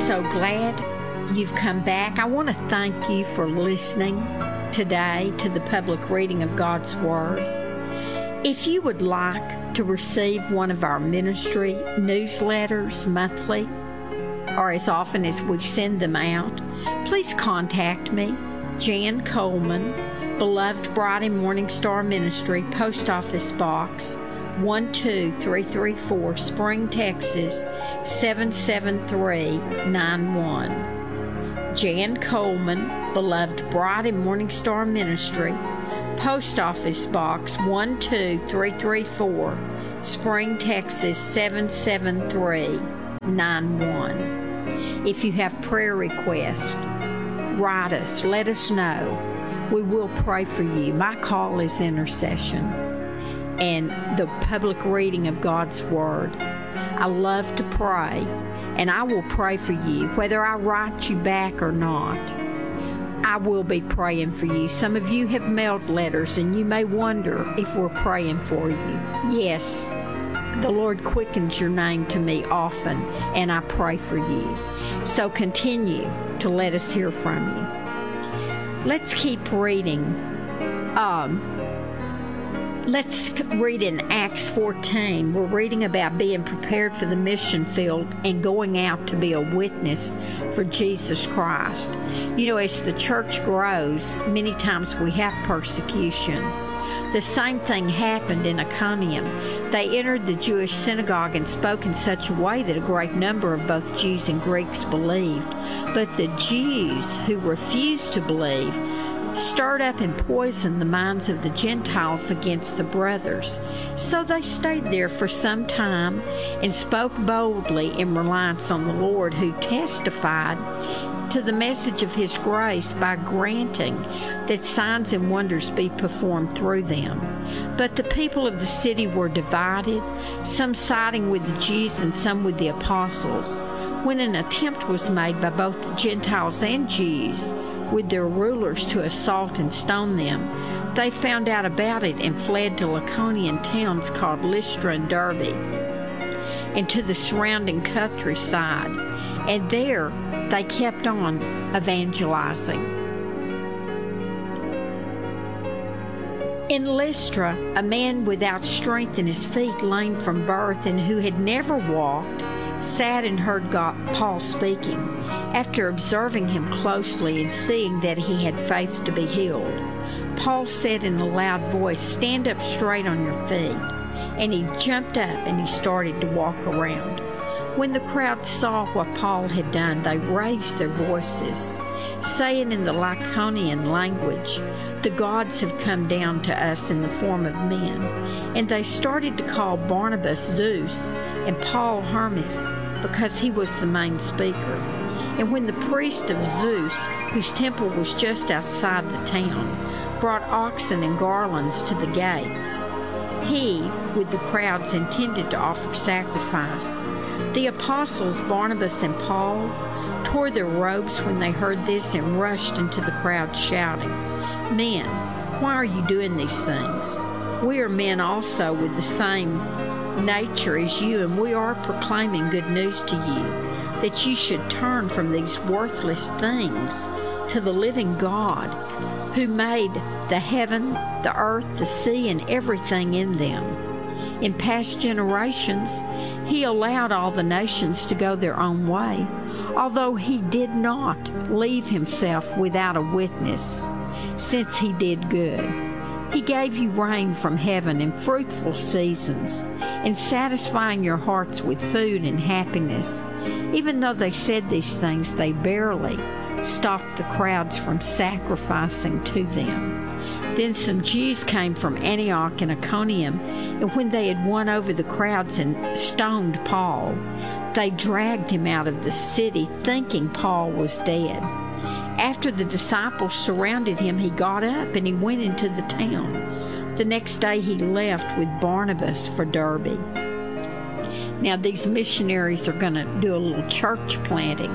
so glad you've come back. I want to thank you for listening today to the public reading of God's Word. If you would like to receive one of our ministry newsletters monthly, or as often as we send them out, please contact me, Jan Coleman, Beloved Bride and Morning Star Ministry, Post Office Box 12334, Spring, Texas 77391. Jan Coleman, Beloved Bride and Morning Star Ministry, Post Office Box 12334, Spring, Texas 77391. If you have prayer requests, write us, let us know. We will pray for you. My call is intercession and the public reading of God's Word. I love to pray, and I will pray for you, whether I write you back or not. I will be praying for you. Some of you have mailed letters, and you may wonder if we're praying for you. Yes, the Lord quickens your name to me often, and I pray for you. So continue to let us hear from you. Let's keep reading. Let's read in Acts 14. We're reading about being prepared for the mission field and going out to be a witness for Jesus Christ. You know, as the church grows, many times we have persecution. The same thing happened in Iconium. They entered the Jewish synagogue and spoke in such a way that a great number of both Jews and Greeks believed. But the Jews who refused to believe stirred up and poisoned the minds of the Gentiles against the brothers. So they stayed there for some time and spoke boldly in reliance on the Lord, who testified to the message of His grace by granting that signs and wonders be performed through them. But the people of the city were divided, some siding with the Jews and some with the apostles. When an attempt was made by both the Gentiles and Jews with their rulers to assault and stone them, they found out about it and fled to Lycaonian towns called Lystra and Derbe, and to the surrounding countryside. And there they kept on evangelizing. In Lystra, a man without strength in his feet, lame from birth, and who had never walked, sat and heard Paul speaking. After observing him closely and seeing that he had faith to be healed, Paul said in a loud voice, "Stand up straight on your feet." And he jumped up and he started to walk around. When the crowd saw what Paul had done, they raised their voices, saying in the Lycaonian language, "The gods have come down to us in the form of men." And they started to call Barnabas Zeus and Paul Hermes, because he was the main speaker. And when the priest of Zeus, whose temple was just outside the town, brought oxen and garlands to the gates, he, with the crowds, intended to offer sacrifice. The apostles Barnabas and Paul tore their robes when they heard this and rushed into the crowd shouting, "Men, why are you doing these things? We are men also with the same nature as you, and we are proclaiming good news to you, that you should turn from these worthless things to the living God, who made the heaven, the earth, the sea, and everything in them. In past generations, He allowed all the nations to go their own way, although He did not leave Himself without a witness, since He did good. He gave you rain from heaven and fruitful seasons, and satisfying your hearts with food and happiness." Even though they said these things, they barely stopped the crowds from sacrificing to them. Then some Jews came from Antioch and Iconium, and when they had won over the crowds and stoned Paul, they dragged him out of the city, thinking Paul was dead. After the disciples surrounded him, he got up and he went into the town. The next day he left with Barnabas for Derbe. Now these missionaries are going to do a little church planting.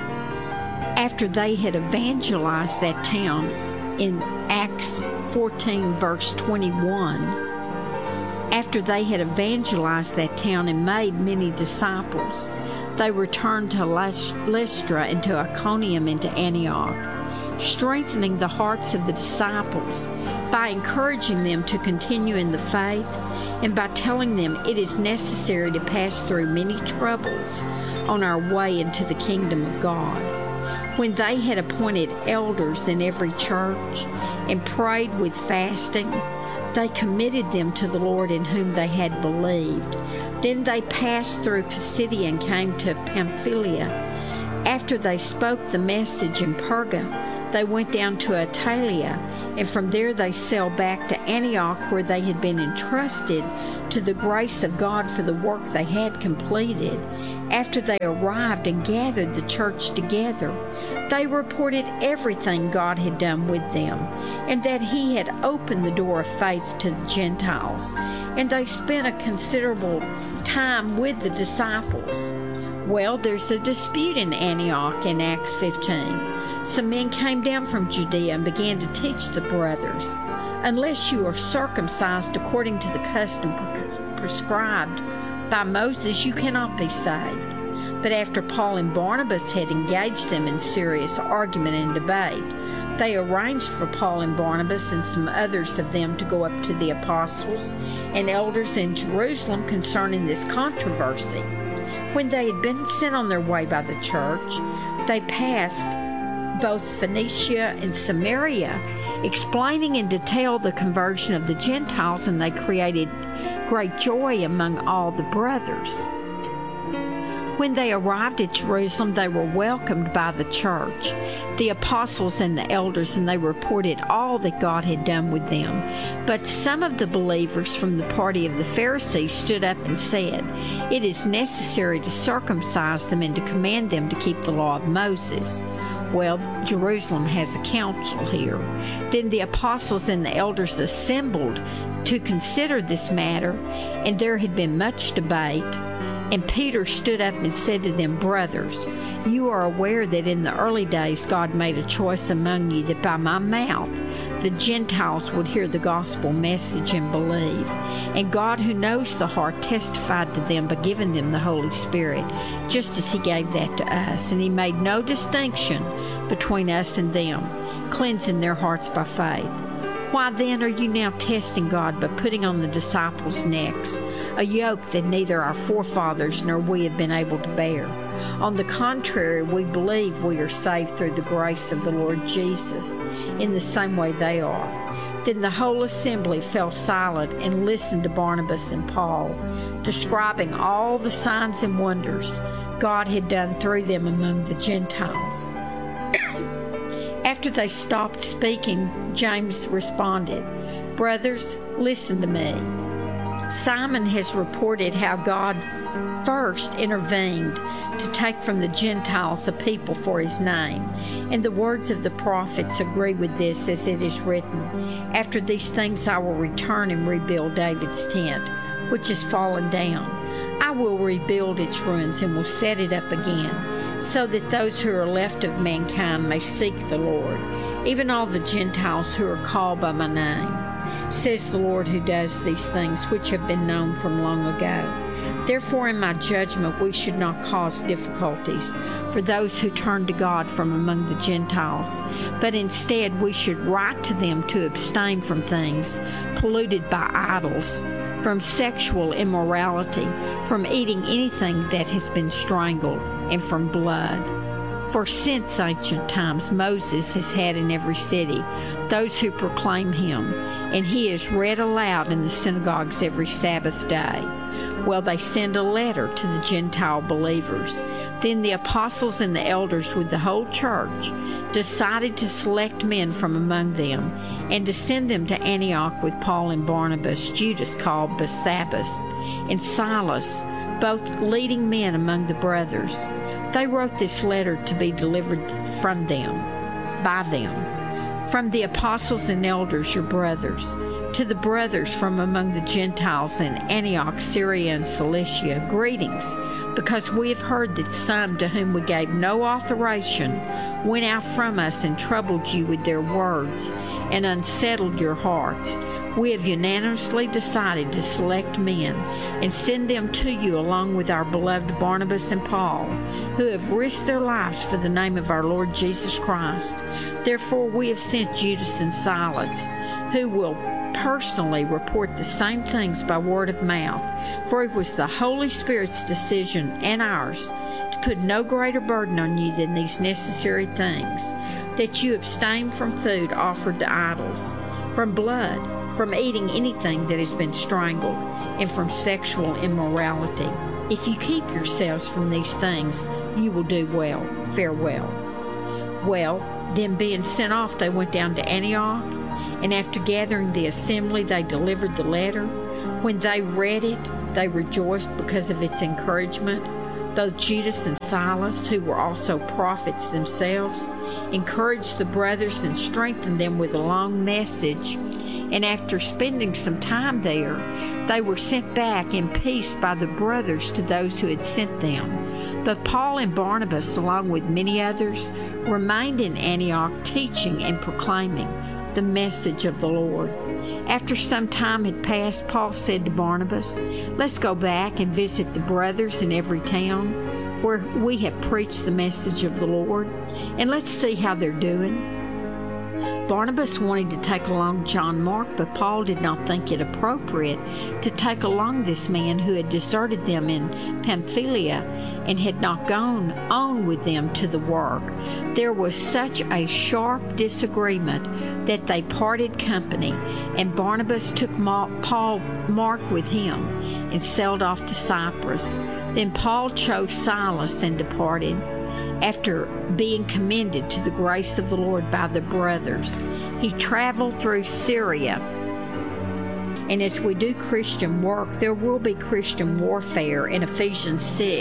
After they had evangelized that town in Acts 14 verse 21, after they had evangelized that town and made many disciples, they returned to Lystra and to Iconium and to Antioch, strengthening the hearts of the disciples by encouraging them to continue in the faith and by telling them it is necessary to pass through many troubles on our way into the kingdom of God. When they had appointed elders in every church and prayed with fasting, they committed them to the Lord in whom they had believed. Then they passed through Pisidia and came to Pamphylia. After they spoke the message in Perga, they went down to Attalia, and from there they sailed back to Antioch, where they had been entrusted to the grace of God for the work they had completed. After they arrived and gathered the church together, they reported everything God had done with them, and that He had opened the door of faith to the Gentiles. And they spent a considerable time with the disciples. Well, there's a dispute in Antioch in Acts 15. Some men came down from Judea and began to teach the brothers, "Unless you are circumcised according to the custom prescribed by Moses, you cannot be saved." But after Paul and Barnabas had engaged them in serious argument and debate, they arranged for Paul and Barnabas and some others of them to go up to the apostles and elders in Jerusalem concerning this controversy. When they had been sent on their way by the church, they passed both Phoenicia and Samaria, explaining in detail the conversion of the Gentiles, and they created great joy among all the brothers. When they arrived at Jerusalem, they were welcomed by the church, the apostles and the elders, and they reported all that God had done with them. But some of the believers from the party of the Pharisees stood up and said, "It is necessary to circumcise them and to command them to keep the law of Moses." Well, Jerusalem has a council here. Then the apostles and the elders assembled to consider this matter, and there had been much debate. And Peter stood up and said to them, "Brothers, you are aware that in the early days God made a choice among you that by my mouth the Gentiles would hear the gospel message and believe. And God, who knows the heart, testified to them by giving them the Holy Spirit, just as He gave that to us. And He made no distinction between us and them, cleansing their hearts by faith. Why then are you now testing God by putting on the disciples' necks a yoke that neither our forefathers nor we have been able to bear? On the contrary, we believe we are saved through the grace of the Lord Jesus, in the same way they are." Then the whole assembly fell silent and listened to Barnabas and Paul, describing all the signs and wonders God had done through them among the Gentiles. After they stopped speaking, James responded, "Brothers, listen to me. Simon has reported how God first intervened to take from the Gentiles a people for His name, and the words of the prophets agree with this, as it is written, 'After these things I will return and rebuild David's tent, which is fallen down. I will rebuild its ruins and will set it up again, so that those who are left of mankind may seek the Lord, even all the Gentiles who are called by my name, says the Lord who does these things, which have been known from long ago. Therefore, in my judgment, we should not cause difficulties for those who turn to God from among the Gentiles, but instead we should write to them to abstain from things polluted by idols, from sexual immorality, from eating anything that has been strangled, and from blood. For since ancient times Moses has had in every city those who proclaim Him, and He is read aloud in the synagogues every Sabbath day. Well, they send a letter to the Gentile believers. Then the apostles and the elders with the whole church decided to select men from among them and to send them to Antioch with Paul and Barnabas, Judas called Barsabbas, and Silas, both leading men among the brothers. They wrote this letter to be delivered from them, by them. From the apostles and elders, your brothers, to the brothers from among the Gentiles in Antioch, Syria, and Cilicia, greetings, because we have heard that some to whom we gave no authorization went out from us and troubled you with their words and unsettled your hearts. we have unanimously decided to select men and send them to you along with our beloved Barnabas and Paul, who have risked their lives for the name of our Lord Jesus Christ. Therefore, we have sent Judas and Silas, who will personally report the same things by word of mouth, for it was the Holy Spirit's decision and ours to put no greater burden on you than these necessary things, that you abstain from food offered to idols, from blood, from eating anything that has been strangled, and from sexual immorality. If you keep yourselves from these things, you will do well. Farewell. Well, then being sent off, they went down to Antioch, and after gathering the assembly, they delivered the letter. When they read it, they rejoiced because of its encouragement. Though Judas and Silas, who were also prophets themselves, encouraged the brothers and strengthened them with a long message, and after spending some time there, they were sent back in peace by the brothers to those who had sent them. But Paul and Barnabas, along with many others, remained in Antioch, teaching and proclaiming the message of the Lord. After some time had passed, Paul said to Barnabas, "Let's go back and visit the brothers in every town where we have preached the message of the Lord, and let's see how they're doing." Barnabas wanted to take along John Mark, but Paul did not think it appropriate to take along this man who had deserted them in Pamphylia and had not gone on with them to the work. There was such a sharp disagreement that they parted company, and Barnabas took Mark with him and sailed off to Cyprus. Then Paul chose Silas and departed, after being commended to the grace of the Lord by the brothers. He traveled through Syria. And as we do Christian work, there will be Christian warfare in Ephesians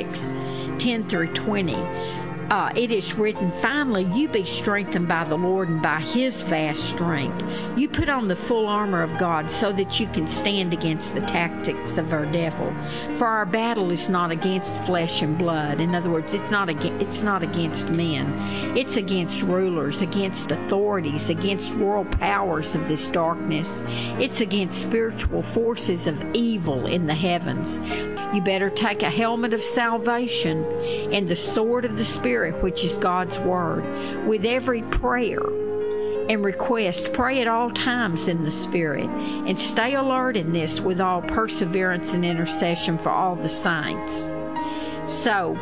6:10-20. It is written, "Finally, you be strengthened by the Lord and by His vast strength. You put on the full armor of God so that you can stand against the tactics of our devil. For our battle is not against flesh and blood." In other words, it's not against men. It's against rulers, against authorities, against world powers of this darkness. It's against spiritual forces of evil in the heavens. You better take a helmet of salvation and the sword of the Spirit, which is God's Word. With every prayer and request, pray at all times in the Spirit, and stay alert in this with all perseverance and intercession for all the saints. So,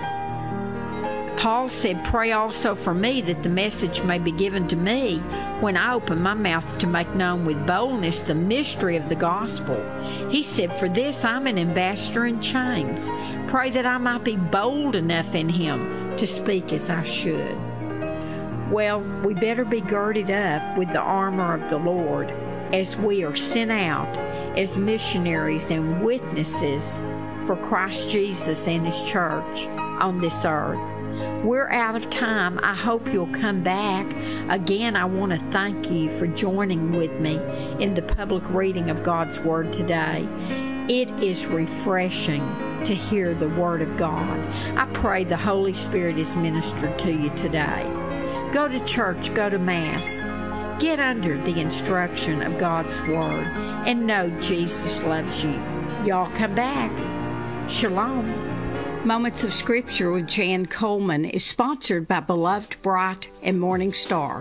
Paul said, "Pray also for me that the message may be given to me when I open my mouth to make known with boldness the mystery of the gospel." He said, "For this I'm an ambassador in chains. Pray that I might be bold enough in Him to speak as I should." Well, we better be girded up with the armor of the Lord as we are sent out as missionaries and witnesses for Christ Jesus and His church on this earth. We're out of time. I hope you'll come back. Again, I want to thank you for joining with me in the public reading of God's Word today. It is refreshing to hear the Word of God. I pray the Holy Spirit is ministered to you today. Go to church, go to Mass. Get under the instruction of God's Word and know Jesus loves you. Y'all come back. Shalom. Moments of Scripture with Jan Coleman is sponsored by Beloved Bright and Morning Star.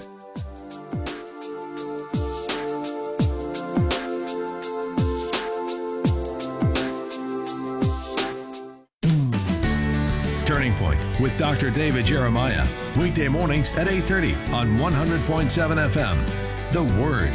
Turning Point with Dr. David Jeremiah. Weekday mornings at 8:30 on 100.7 FM. The Word.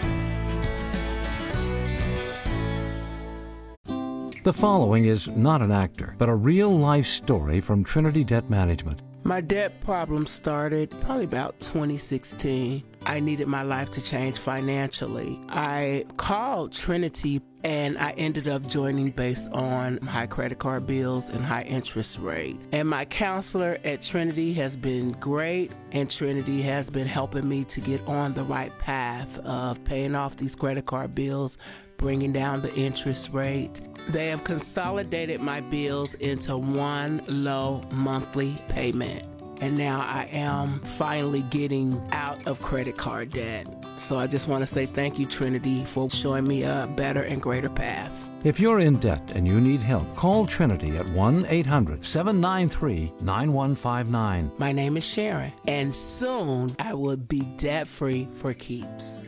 The following is not an actor, but a real-life story from Trinity Debt Management. My debt problem started probably about 2016. I needed my life to change financially. I called Trinity and I ended up joining based on high credit card bills and high interest rate. And my counselor at Trinity has been great, and Trinity has been helping me to get on the right path of paying off these credit card bills, bringing down the interest rate. They have consolidated my bills into one low monthly payment. And now I am finally getting out of credit card debt. So I just want to say thank you, Trinity, for showing me a better and greater path. If you're in debt and you need help, call Trinity at 1-800-793-9159. My name is Sharon, and soon I will be debt-free for keeps.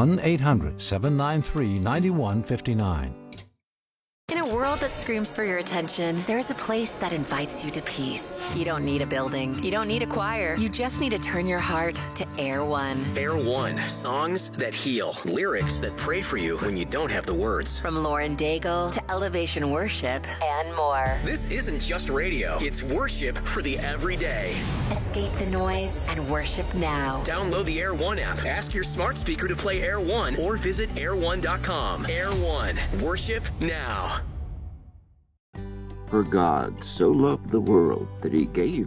1-800-793-9159. In a world that screams for your attention, there's a place that invites you to peace. You don't need a building. You don't need a choir. You just need to turn your heart to Air One. Air One. Songs that heal. Lyrics that pray for you when you don't have the words. From Lauren Daigle to Elevation Worship and more. This isn't just radio. It's worship for the everyday. Escape the noise and worship now. Download the Air One app. Ask your smart speaker to play Air One or visit air1.com. Air One. Worship now. For God so loved the world that he gave